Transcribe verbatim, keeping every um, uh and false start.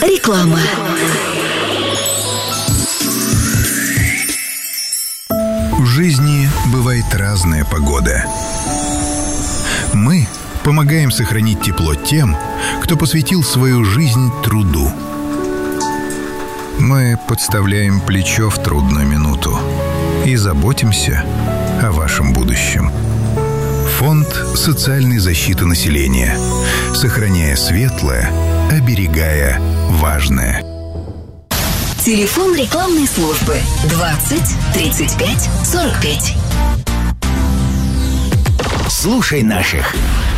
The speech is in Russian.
Реклама. В жизни бывает разная погода. Мы помогаем сохранить тепло тем, кто посвятил свою жизнь труду. Мы подставляем плечо в трудную минуту и заботимся о вашем будущем. Фонд социальной защиты населения. Сохраняя светлое, оберегая важное. Телефон рекламной службы двадцать тридцать пять сорок пять. Слушай наших.